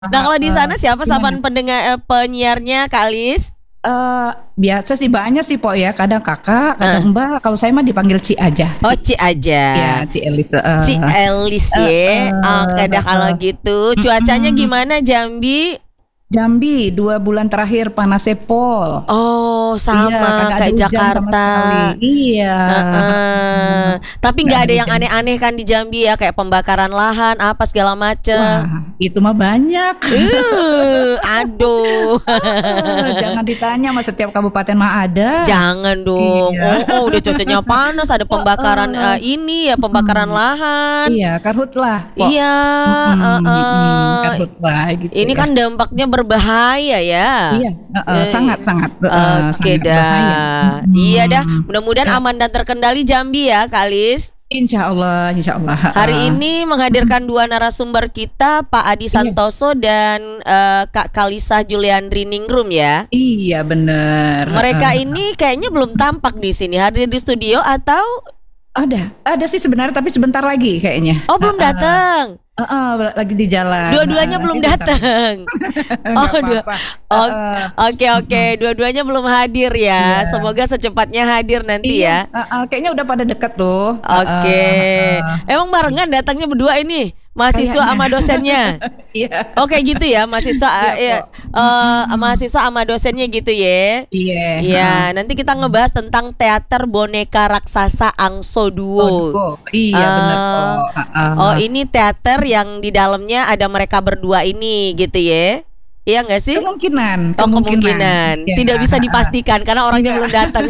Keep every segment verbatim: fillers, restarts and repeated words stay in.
Nah kalau di sana siapa Gimana? sapaan pendengar eh, penyiarnya Kak Lis? Eh, biasa sih banyak sih Pok ya, kadang kakak, Eh. kadang mbak. Kalau saya mah dipanggil Ci aja. Oh Ci. Ci aja. Ya, Ci Elis. eh. Ci Elis Eh, ya. Oke dah eh, kalau eh. gitu. Cuacanya Mm-mm. gimana Jambi? Jambi dua bulan terakhir panasnya Pol. Oh Iya, sama kagak ada kayak hujan sama Jakarta. sekali. Iya. Heeh. Tapi Nggak nggak ada ada yang hujan. aneh-aneh kan di Jambi ya, kayak pembakaran lahan apa segala macem. Wah, itu mah banyak. Uh, aduh. Eh, Jangan ditanya, mas setiap kabupaten mah ada. Jangan dong. Iya. Oh, oh udah cuacanya panas, ada pembakaran Eh, eh, ini ya, pembakaran mm, lahan. Iya, karhutlah, Pok. Iya, Mm-mm, eh, mm-mm, eh. karhutlah gitu Ini ya. kan dampaknya berbahaya ya. Iya, eh, eh, Eh, sangat-sangat eh, Oke sangat bahaya. dah. Iya dah. Mm-mm. Mudah-mudahan Eh, aman dan terkendali Jambi ya, Kak Lis. Insya Allah, insya Allah. Hari eh. ini menghadirkan dua narasumber kita, Pak Adi Iya, Santoso dan eh, Kak Kalisa Juliandri Ningrum ya. iya bener. Mereka Eh, ini kayaknya belum tampak di sini, hadir di studio atau ada, ada sih sebenarnya, tapi sebentar lagi kayaknya. oh belum Eh, eh, datang. eh, eh, lagi di jalan. Dua-duanya Eh, belum nanti sebentar. datang. Oh, Nggak dua. apa-apa. Eh, O- eh, Oke oke, mm-mm. dua-duanya belum hadir ya. Iya, Semoga secepatnya hadir nanti iya. ya. eh, eh, kayaknya udah pada deket tuh. Eh, Oke. eh, eh, Emang barengan datangnya berdua ini, mahasiswa Kayaknya. sama dosennya. Iya, Oke gitu ya, mahasiswa iya eh, kok. eh, Mm-mm. mahasiswa sama dosennya gitu ya. Iya. Iya, eh. nanti kita ngebahas tentang teater boneka raksasa Angso Duo. Waduh, iya bener Eh, kok. Eh, oh eh. ini teater yang di dalamnya ada mereka berdua ini gitu ya. Iya nggak sih? Kemungkinan, Oh kemungkinan. kemungkinan. Ya, Tidak bisa eh, eh. dipastikan karena orangnya Enggak. belum datang.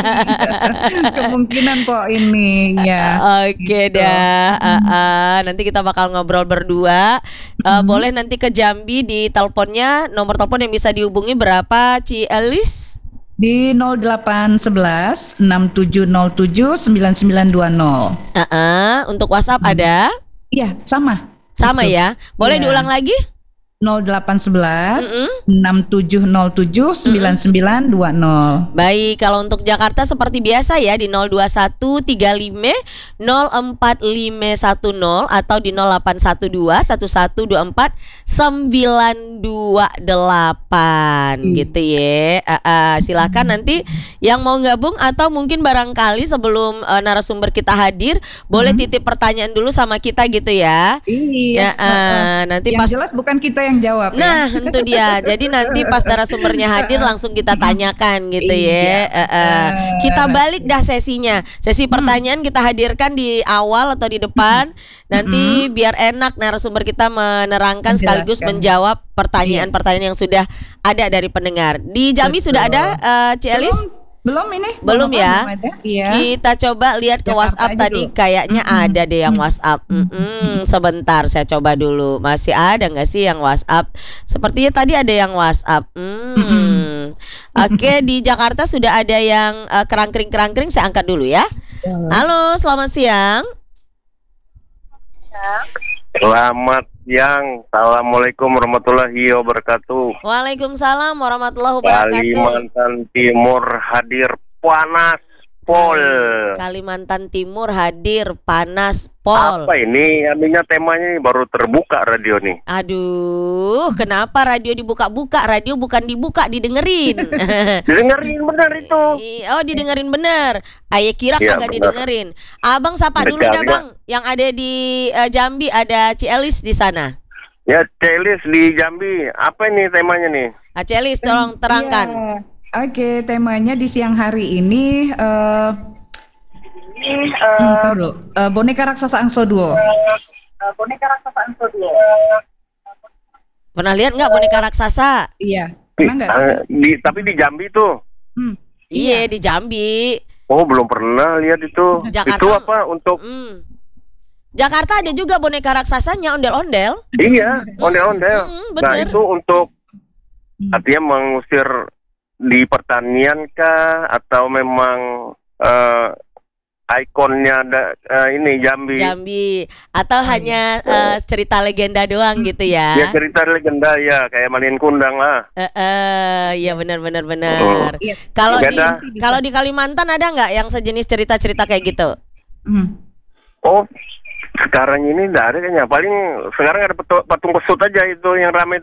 Kemungkinan kok ini ya. Oke Gitu. dah. Ah, Mm. ah. Nanti kita bakal ngobrol berdua. Eh, Mm. boleh nanti ke Jambi di teleponnya, nomor telepon yang bisa dihubungi berapa, Ci Elis? Di nol delapan satu satu enam tujuh nol tujuh sembilan sembilan dua nol. Ah, ah. Untuk WhatsApp Mm. ada? Iya, sama. Sama Itu. ya. Boleh Iya. diulang lagi? nol delapan satu satu Mm-mm. enam tujuh nol tujuh sembilan sembilan dua nol. Baik, kalau untuk Jakarta seperti biasa ya di nol dua satu tiga lima nol empat lima satu nol atau di nol delapan satu dua satu satu dua empat sembilan dua delapan Hmm. gitu ya. Ah, ah, silakan nanti yang mau gabung atau mungkin barangkali sebelum eh, narasumber kita hadir boleh Hmm. titip pertanyaan dulu sama kita gitu ya. Ya, Iya. ah, heeh. nanti Yang pas jelas bukan kita yang jawab ya. Nah, itu dia. Jadi nanti pas narasumbernya hadir langsung kita tanyakan gitu ya. Iya. Eh, eh. Kita balik dah sesinya. Sesi Hmm. pertanyaan kita hadirkan di awal atau di depan. Nanti biar enak narasumber kita menerangkan sekaligus Menjelaskan. menjawab pertanyaan-pertanyaan yang sudah ada dari pendengar. Di Jambi Betul. sudah ada eh, Ci Elis? Belum, belum ini? Belum apa? ya? Belum ada. Iya. Kita coba lihat ke Jakarta WhatsApp aja tadi dulu. kayaknya Mm-mm. ada deh yang Mm. WhatsApp. Mm-mm, sebentar saya coba dulu. Masih ada nggak sih yang WhatsApp? Sepertinya tadi ada yang WhatsApp. Hmm. Mm-mm. Oke, di Jakarta sudah ada yang eh, kerangkring-kerangkring. Saya angkat dulu ya. Halo, selamat siang. Selamat siang. Assalamualaikum warahmatullahi wabarakatuh. Waalaikumsalam warahmatullahi wabarakatuh. Kalimantan Timur hadir panas pol. Kalimantan Timur hadir panas pol. Apa ini? Anunya temanya ini baru terbuka radio nih. Aduh, kenapa radio dibuka-buka? Radio bukan dibuka, didengerin. Dengerin benar itu. Oh, didengerin bener. Ayah kira Iya, kagak bener. didengerin. Abang sapa Udah dulu dah kagak. bang. Yang ada di eh, Jambi ada Ci Elis di sana. Ya, Celis di Jambi. Apa ini temanya nih? Ah, Ci Elis tolong terangkan. Iya. Oke, temanya di siang hari ini eh hmm, tar dulu. Eh, boneka raksasa Angso Duo. Pernah lihat nggak boneka raksasa? Iya. Pernah nggak sih? Eh, di, tapi di Jambi tuh. Hmm. Iya di Jambi. Oh, belum pernah lihat itu. Jakarta. Itu apa untuk Hmm. Jakarta ada juga boneka raksasanya ondel-ondel. iya, ondel-ondel. Hmm, Nah, bener. itu untuk Hmm. artinya mengusir di pertanian kah atau memang eh, ikonnya ada eh, ini Jambi. Jambi atau hanya eh, cerita legenda doang gitu Ya ya? cerita legenda ya kayak Malin Kundang lah. Eh, eh, iya benar benar benar. Iya. Kalau di Beda. kalau di Kalimantan ada nggak yang sejenis cerita-cerita kayak gitu? Hmm. Oh, sekarang ini nggak ada kayaknya. Paling sekarang ada petu- patung pesut aja itu yang ramai